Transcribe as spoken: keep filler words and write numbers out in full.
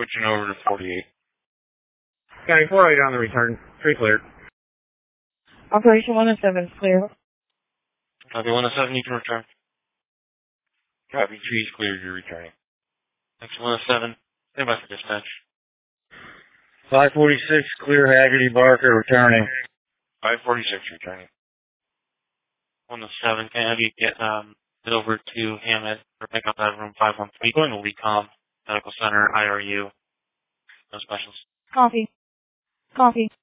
switching over to forty-eight. County four eight on the return. Three cleared. Operation one oh seven, clear. Copy one oh seven, you can return. Copy, trees cleared, you're returning. Next one oh seven, stand by for dispatch. five forty-six, clear Haggerty Barker, returning. five forty-six, returning. one oh seven, can I have you get um, it over to Hammett for pickup at room five one three, going to Lecom Medical Center, I R U, no specials. Copy. Copy.